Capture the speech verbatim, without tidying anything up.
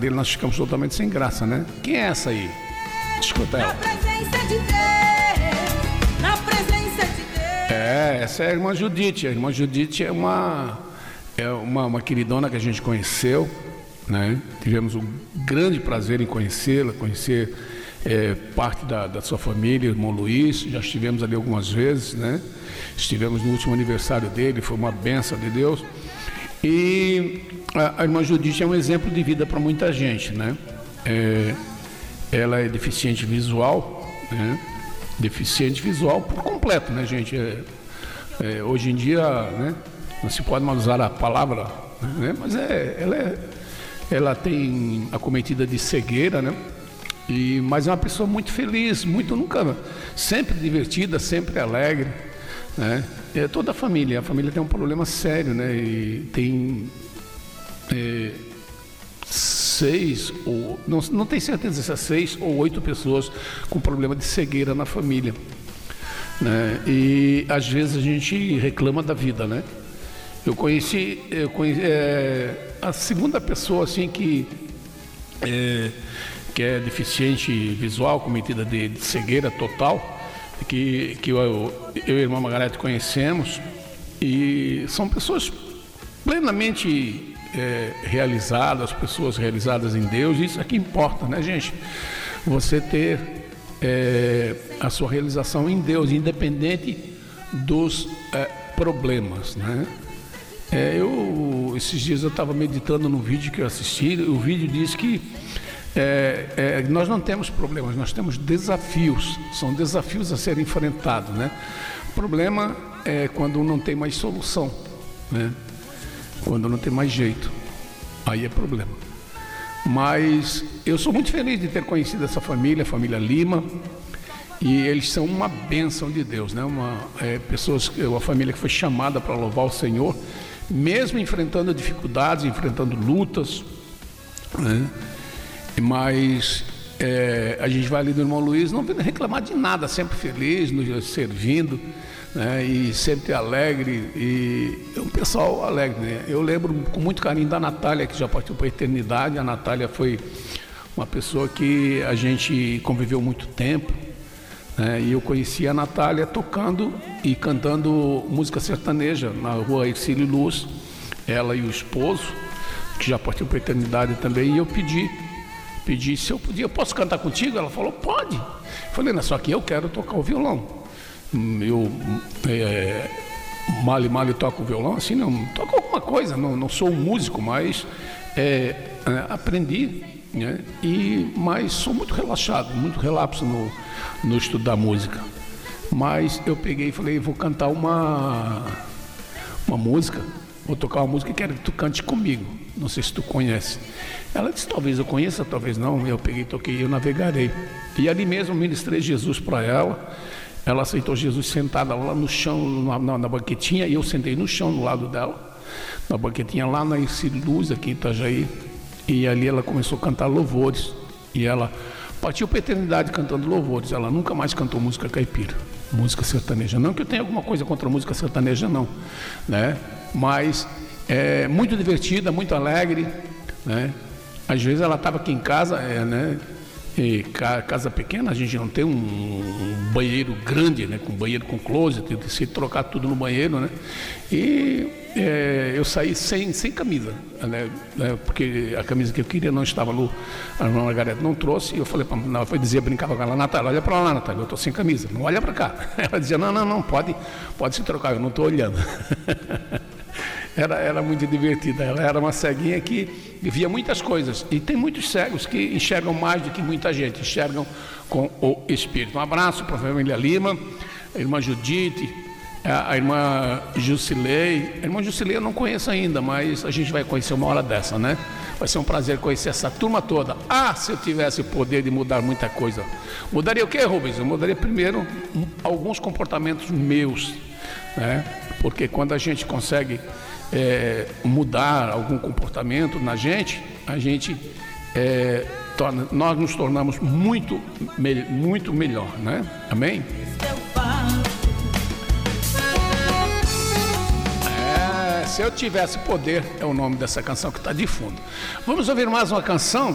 dele, nós ficamos totalmente sem graça, né? Quem é essa aí? Escuta ela. Na presença de Deus, na presença de Deus. É, essa é a irmã Judite. A irmã Judite é uma, é uma, uma queridona que a gente conheceu, né? Tivemos um grande prazer em conhecê-la, conhecer é, parte da, da sua família, irmão Luiz. Já estivemos ali algumas vezes, né? Estivemos no último aniversário dele, foi uma bênção de Deus. E a, a irmã Judite é um exemplo de vida para muita gente, né? É, ela é deficiente visual, né? Deficiente visual por completo, né, gente? É, é, hoje em dia, né, não se pode mais usar a palavra, né? Mas é, ela, é, ela tem acometida de cegueira, né? E, mas é uma pessoa muito feliz, muito nunca, sempre divertida, sempre alegre, né? É, toda a família, a família tem um problema sério, né? E tem é, seis ou não, não tenho certeza se é seis ou oito pessoas com problema de cegueira na família, né? E às vezes a gente reclama da vida, né? Eu conheci, eu conheci é, a segunda pessoa assim que é, que é deficiente visual, cometida de, de cegueira total, que, que eu, eu e a irmã Margarete conhecemos, e são pessoas plenamente é, realizadas, pessoas realizadas em Deus. Isso é que importa, né, gente? Você ter é, a sua realização em Deus, independente dos é, problemas, né? É, eu, esses dias eu estava meditando no vídeo que eu assisti. O vídeo diz que É, é, nós não temos problemas, nós temos desafios, são desafios a serem enfrentados, né? O problema é quando não tem mais solução, né? Quando não tem mais jeito, aí é problema. Mas eu sou muito feliz de ter conhecido essa família, a família Lima, e eles são uma bênção de Deus, né? Uma, é, pessoas, uma família que foi chamada para louvar o Senhor, mesmo enfrentando dificuldades, enfrentando lutas, né? Mas é, a gente vai ali do irmão Luiz, não vem reclamar de nada, sempre feliz, nos servindo, né? E sempre alegre, e é um pessoal alegre, né? Eu lembro com muito carinho da Natália, que já partiu para a eternidade. A Natália foi uma pessoa que a gente conviveu muito tempo, né? E eu conheci a Natália tocando e cantando música sertaneja na rua Ercílio Luz, ela e o esposo, que já partiu para a eternidade também, e eu pedi Pedi se eu podia, eu posso cantar contigo? Ela falou, pode. Eu falei, não, só que eu quero tocar o violão. Eu é, mal e mal toco o violão, assim, não toco alguma coisa, não, não sou um músico, mas é, é, aprendi, né? E, mas sou muito relaxado, muito relapso no, no estudo da música. Mas eu peguei e falei, vou cantar uma, uma música, vou tocar uma música e quero que tu cante comigo. Não sei se tu conhece. Ela disse, talvez eu conheça, talvez não. Eu peguei, toquei, eu navegarei. E ali mesmo ministrei Jesus para ela. Ela aceitou Jesus sentada lá no chão, na, na, na banquetinha, e eu sentei no chão, no lado dela, na banquetinha lá na Ercílio Luz, aqui em Itajaí. E ali ela começou a cantar louvores. E ela partiu para a eternidade cantando louvores. Ela nunca mais cantou música caipira, música sertaneja. Não que eu tenha alguma coisa contra a música sertaneja, não, né? Mas é muito divertida, muito alegre, né? Às vezes ela estava aqui em casa, é, né? E casa pequena, a gente não tem um, um banheiro grande, né? Com banheiro com closet, tem que trocar tudo no banheiro, né? E é, eu saí sem, sem camisa, né? Porque a camisa que eu queria não estava no, a irmã Margarete não trouxe, e eu falei para ela, foi dizer, brincava com ela, Natália, olha para lá, Natália, eu estou sem camisa, não olha para cá. Ela dizia, não, não, não, pode, pode se trocar, eu não estou olhando. Era, era muito divertida, ela era uma ceguinha que via muitas coisas, e tem muitos cegos que enxergam mais do que muita gente, enxergam com o Espírito. Um abraço para a família Lima, a irmã Judite, a, a irmã Jusilei. A irmã Jusilei eu não conheço ainda, mas a gente vai conhecer uma hora dessa, né? Vai ser um prazer conhecer essa turma toda. Ah, se eu tivesse o poder de mudar muita coisa. Mudaria o quê, Rubens? Eu mudaria primeiro alguns comportamentos meus, né? Porque quando a gente consegue É, mudar algum comportamento na gente, a gente é, torna, nós nos tornamos muito, me, muito melhor, né? Amém? É, se eu tivesse poder, é o nome dessa canção que está de fundo. Vamos ouvir mais uma canção.